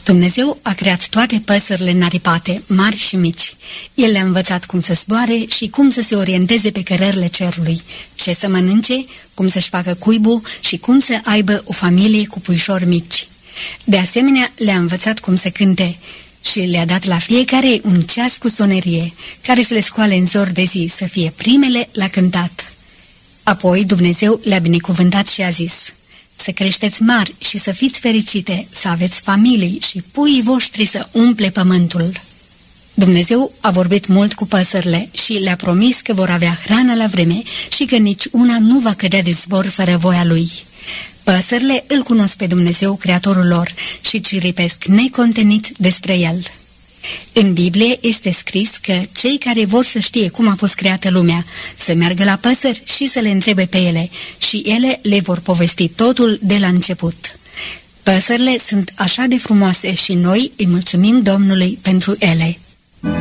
Dumnezeu a creat toate păsările înaripate, mari și mici. El le-a învățat cum să zboare și cum să se orienteze pe cărările cerului, ce să mănânce, cum să-și facă cuibul și cum să aibă o familie cu puișori mici. De asemenea, le-a învățat cum să cânte și le-a dat la fiecare un ceas cu sonerie, care să le scoale în zor de zi, să fie primele la cântat. Apoi Dumnezeu le-a binecuvântat și a zis: să creșteți mari și să fiți fericite, să aveți familii și puii voștri să umple pământul. Dumnezeu a vorbit mult cu păsările și le-a promis că vor avea hrană la vreme și că nici una nu va cădea de zbor fără voia lui. Păsările îl cunosc pe Dumnezeu, Creatorul lor, și ciripesc necontenit despre el. În Biblie este scris că cei care vor să știe cum a fost creată lumea, să meargă la păsări și să le întrebe pe ele, și ele le vor povesti totul de la început. Păsările sunt așa de frumoase și noi îi mulțumim Domnului pentru ele.